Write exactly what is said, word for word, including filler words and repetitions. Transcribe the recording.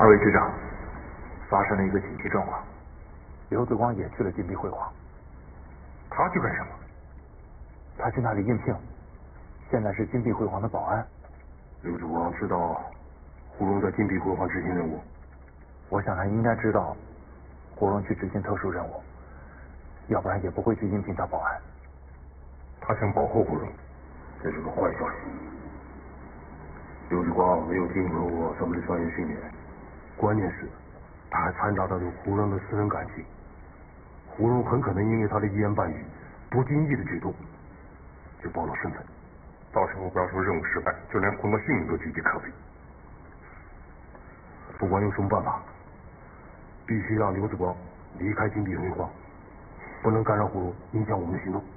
二位局长，发生了一个紧急状况， 刘子光也去了金碧辉煌。 他去干什么？ 他去那里应聘，现在是金碧辉煌的保安。 刘子光知道胡荣在金碧辉煌执行任务， 我想他应该知道胡荣去执行特殊任务，要不然也不会去应聘当保安。 他想保护胡荣，这是个坏消息。刘子光没有经过过咱们的专业训练，关键是他还掺杂到对胡荣的私人感情。胡荣很可能因为他的一言半语、不经意的举动，就暴露身份，到时候不要说任务失败，就连胡荣的性命都岌岌可危。不管用什么办法，必须让刘子光离开金碧辉煌，不能干扰胡荣，影响我们的行动。